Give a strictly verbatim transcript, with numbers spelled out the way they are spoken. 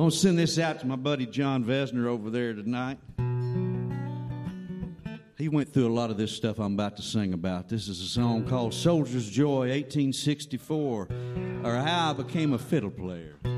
going to send this out to my buddy John Vesner over there tonight. He went through a lot of this stuff I'm about to sing about. This is a song called Soldier's Joy, eighteen sixty-four, or How I Became a Fiddle Player.